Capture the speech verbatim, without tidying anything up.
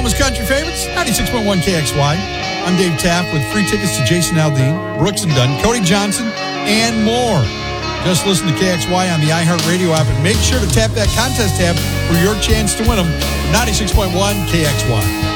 Oklahoma's country favorites, ninety-six point one K X Y. I'm Dave Taft with free tickets to Jason Aldean, Brooks and Dunn, Cody Johnson, and more. Just listen to K X Y on the iHeartRadio app and make sure to tap that contest tab for your chance to win them. ninety-six point one K X Y.